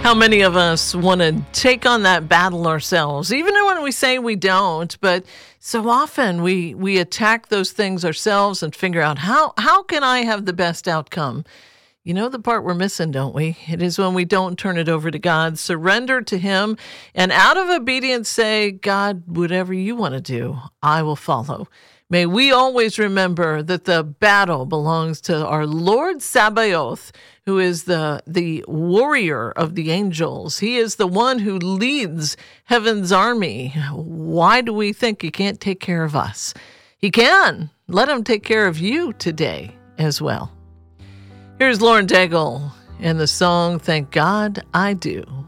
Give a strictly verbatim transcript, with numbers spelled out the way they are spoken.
How many of us want to take on that battle ourselves, even when we say we don't, but so often we, we attack those things ourselves and figure out how, how can I have the best outcome? You know the part we're missing, don't we? It is when we don't turn it over to God, surrender to Him, and out of obedience say, God, whatever you want to do, I will follow. May we always remember that the battle belongs to our Lord Sabaoth, who is the, the warrior of the angels. He is the one who leads heaven's army. Why do we think He can't take care of us? He can. Let Him take care of you today as well. Here's Lauren Daigle and the song, Thank God I Do.